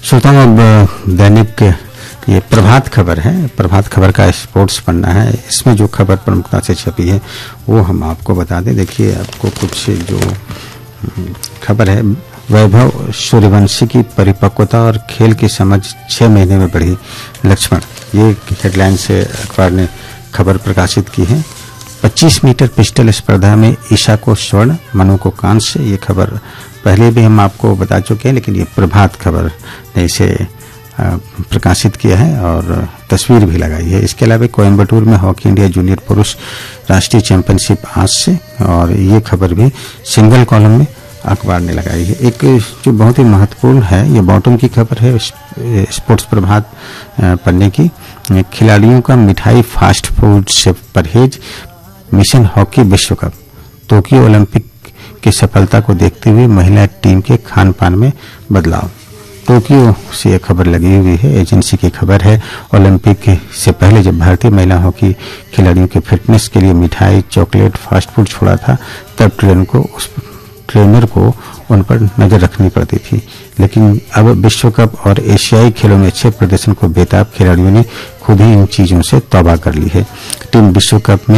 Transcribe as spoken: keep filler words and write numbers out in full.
श्रोताओं, अब दैनिक ये प्रभात खबर है। प्रभात खबर का स्पोर्ट्स पन्ना है। इसमें जो खबर प्रमुखता से छपी है वो हम आपको बता दें। देखिए, आपको कुछ जो खबर है, वैभव सूर्यवंशी की परिपक्वता और खेल की समझ छह महीने में बढ़ी, लक्ष्मण, ये हेडलाइन से अखबार ने खबर प्रकाशित की है। पच्चीस मीटर पिस्टल स्पर्धा में ईशा को स्वर्ण, मनु को कांस्य। ये खबर पहले भी हम आपको बता चुके हैं, लेकिन ये प्रभात खबर ने इसे प्रकाशित किया है और तस्वीर भी लगाई है। इसके अलावा कोयम्बटूर में हॉकी इंडिया जूनियर पुरुष राष्ट्रीय चैंपियनशिप आज से, और ये खबर भी सिंगल कॉलम में अखबार ने लगाई है। एक जो बहुत ही महत्वपूर्ण है, ये बॉटम की खबर है स्पोर्ट्स प्रभात पन्ने की। खिलाड़ियों का मिठाई फास्ट फूड से परहेज, मिशन हॉकी विश्व कप। टोक्यो ओलंपिक की सफलता को देखते हुए महिला टीम के खान पान में बदलाव। टोक्यो से यह खबर लगी हुई है, एजेंसी की खबर है। ओलंपिक से पहले जब भारतीय महिला हॉकी खिलाड़ियों के फिटनेस के लिए मिठाई, चॉकलेट, फास्ट फूड छोड़ा था, तब ट्रेन को उस ट्रेनर को उन पर नजर रखनी पड़ती थी। लेकिन अब विश्व कप और एशियाई खेलों में अच्छे प्रदर्शन को बेताब खिलाड़ियों ने खुद ही इन चीजों से तौबा कर ली है। टीम विश्व कप में